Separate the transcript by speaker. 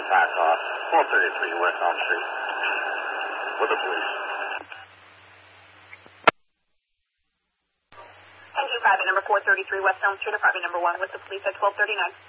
Speaker 1: back off 433 West Elm Street with the police.
Speaker 2: Engine 5 at number 433 West Elm Street, apartment number 1 with the police at 1239.